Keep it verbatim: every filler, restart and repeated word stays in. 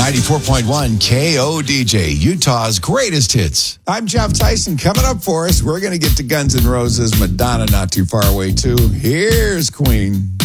ninety-four point one K O D J, Utah's greatest hits. I'm Jeff Tyson. Coming up for us, we're going to get to Guns N' Roses, Madonna not too far away, too. Here's Queen.